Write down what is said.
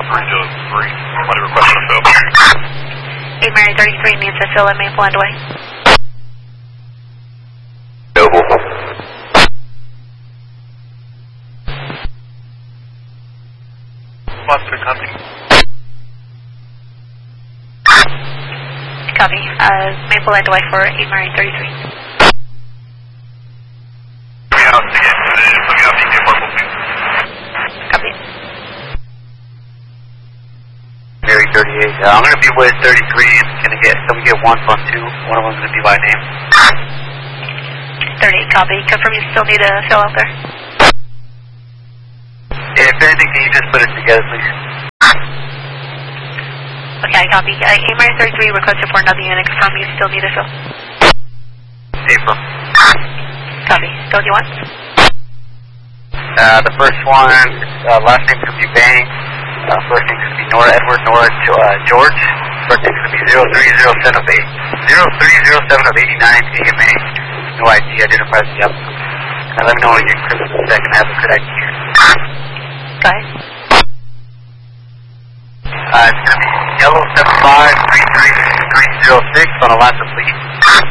303. Somebody requesting a fill. 8 Mary 33 needs a fill at Maple underway. Noble. Foster, copy. Copy. Maple underway for 8 Mary 33. Copy. Mary 38. I'm going to be with 33. Can I get someone get 1 from 2? One of them's going to be by name. 38, copy. Confirm you still need a fill out there. If anything, can you just put it together, please? Okay, copy. 8 Mary 33 requested for another unit. Confirm you still need a fill. April. Copy. Still do you want? The first one, last name's going to be Bang. First name's going to be Nora Edward, Nora George. First name's going to be 0307 of 89 AMA. No ID, identifies the applicant. Let me know when you're encrypted in a second. I have a good ID here. Go ahead. It's going to be yellow 7533306 on a last of fleet.